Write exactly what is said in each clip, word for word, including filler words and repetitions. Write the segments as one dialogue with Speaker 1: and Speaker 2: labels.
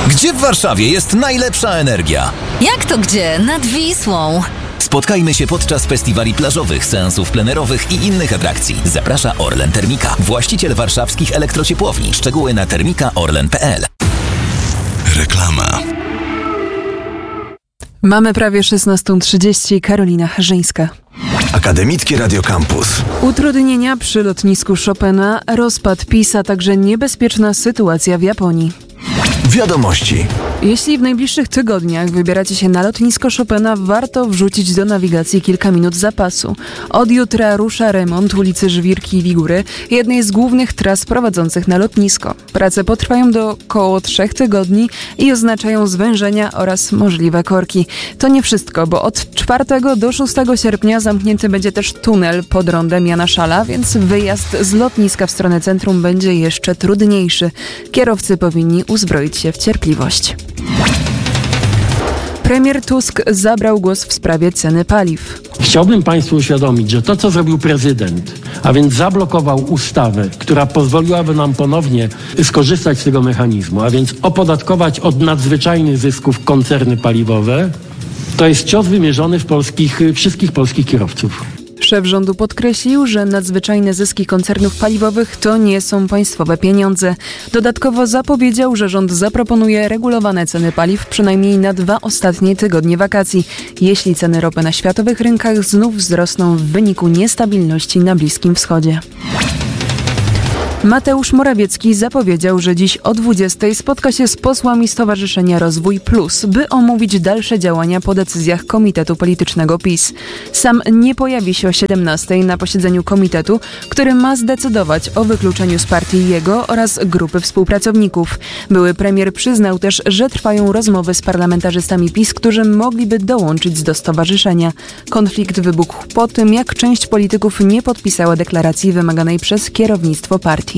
Speaker 1: Gdzie w Warszawie jest najlepsza energia?
Speaker 2: Jak to gdzie? Nad Wisłą.
Speaker 1: Spotkajmy się podczas festiwali plażowych, seansów plenerowych i innych atrakcji. Zaprasza Orlen Termika, właściciel warszawskich elektrociepłowni. Szczegóły na termika orlen kropka p l.
Speaker 3: Reklama.
Speaker 4: Mamy prawie szesnasta trzydzieści. Karolina Harzyńska.
Speaker 3: Akademickie Radio Campus.
Speaker 4: Utrudnienia przy lotnisku Chopina, rozpad PiS, a także niebezpieczna sytuacja w Japonii.
Speaker 3: Wiadomości.
Speaker 4: Jeśli w najbliższych tygodniach wybieracie się na lotnisko Chopina, warto wrzucić do nawigacji kilka minut zapasu. Od jutra rusza remont ulicy Żwirki i Wigury, jednej z głównych tras prowadzących na lotnisko. Prace potrwają do około trzech tygodni i oznaczają zwężenia oraz możliwe korki. To nie wszystko, bo od czwartego do szóstego sierpnia zamknięty będzie też tunel pod rondem Jana Szala, więc wyjazd z lotniska w stronę centrum będzie jeszcze trudniejszy. Kierowcy powinni uzbroić się w cierpliwość. Premier Tusk zabrał głos w sprawie ceny paliw.
Speaker 5: Chciałbym Państwu uświadomić, że to, co zrobił prezydent, a więc zablokował ustawę, która pozwoliłaby nam ponownie skorzystać z tego mechanizmu, a więc opodatkować od nadzwyczajnych zysków koncerny paliwowe, to jest cios wymierzony w polskich, wszystkich polskich kierowców.
Speaker 4: Szef rządu podkreślił, że nadzwyczajne zyski koncernów paliwowych to nie są państwowe pieniądze. Dodatkowo zapowiedział, że rząd zaproponuje regulowane ceny paliw przynajmniej na dwa ostatnie tygodnie wakacji, jeśli ceny ropy na światowych rynkach znów wzrosną w wyniku niestabilności na Bliskim Wschodzie. Mateusz Morawiecki zapowiedział, że dziś o dwudziestej spotka się z posłami Stowarzyszenia Rozwój Plus, by omówić dalsze działania po decyzjach Komitetu Politycznego PiS. Sam nie pojawi się o siedemnastej na posiedzeniu komitetu, który ma zdecydować o wykluczeniu z partii jego oraz grupy współpracowników. Były premier przyznał też, że trwają rozmowy z parlamentarzystami PiS, którzy mogliby dołączyć do stowarzyszenia. Konflikt wybuchł po tym, jak część polityków nie podpisała deklaracji wymaganej przez kierownictwo partii.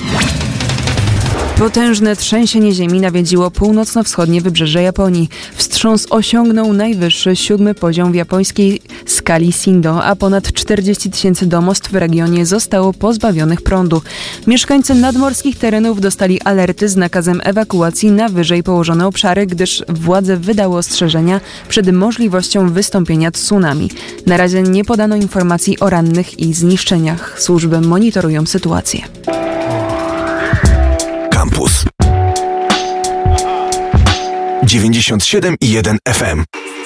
Speaker 4: Potężne trzęsienie ziemi nawiedziło północno-wschodnie wybrzeże Japonii. Wstrząs osiągnął najwyższy siódmy poziom w japońskiej skali Shindo, a ponad czterdzieści tysięcy domostw w regionie zostało pozbawionych prądu. Mieszkańcy nadmorskich terenów dostali alerty z nakazem ewakuacji na wyżej położone obszary, gdyż władze wydały ostrzeżenia przed możliwością wystąpienia tsunami. Na razie nie podano informacji o rannych i zniszczeniach. Służby monitorują sytuację.
Speaker 3: Campus dziewięćdziesiąt siedem i jeden F M.